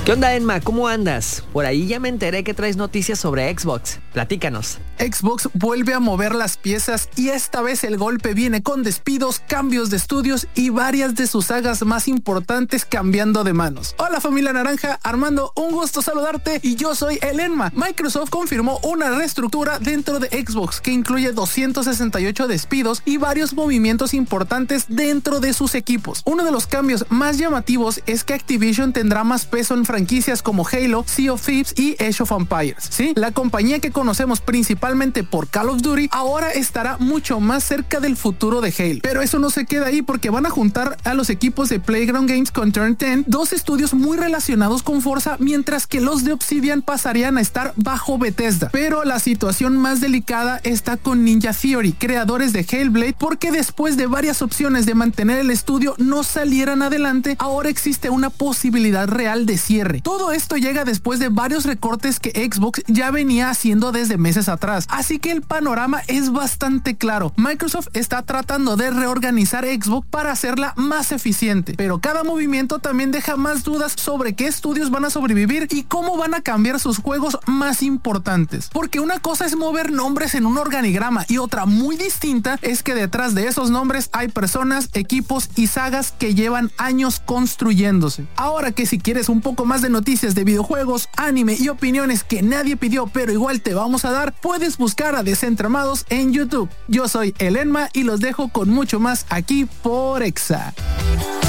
¿Qué onda, Enma? ¿Cómo andas? Por ahí ya me enteré que traes noticias sobre Xbox. Platícanos. Xbox vuelve a mover las piezas y esta vez el golpe viene con despidos, cambios de estudios y varias de sus sagas más importantes cambiando de manos. Hola familia naranja, Armando, un gusto saludarte y yo soy el Enma. Microsoft confirmó una reestructura dentro de Xbox que incluye 268 despidos y varios movimientos importantes dentro de sus equipos. Uno de los cambios más llamativos es que Activision tendrá más peso en franquicias como Halo, Sea of Thieves y Age of Empires. Sí, la compañía que conocemos principalmente por Call of Duty ahora estará mucho más cerca del futuro de Halo. Pero eso no se queda ahí porque van a juntar a los equipos de Playground Games con Turn 10, dos estudios muy relacionados con Forza, mientras que los de Obsidian pasarían a estar bajo Bethesda. Pero la situación más delicada está con Ninja Theory, creadores de Hellblade, porque después de varias opciones de mantener el estudio no salieran adelante, ahora existe una posibilidad real de cierre. Todo esto llega después de varios recortes que Xbox ya venía haciendo desde meses atrás, así que el panorama es bastante claro. Microsoft está tratando de reorganizar Xbox para hacerla más eficiente, pero cada movimiento también deja más dudas sobre qué estudios van a sobrevivir y cómo van a cambiar sus juegos más importantes. Porque una cosa es mover nombres en un organigrama y otra muy distinta es que detrás de esos nombres hay personas, equipos y sagas que llevan años construyéndose. Ahora que si quieres un poco más de noticias de videojuegos, anime y opiniones que nadie pidió pero igual te vamos a dar, puedes buscar a Desentramados en YouTube. Yo soy el Enma y los dejo con mucho más aquí por Exa.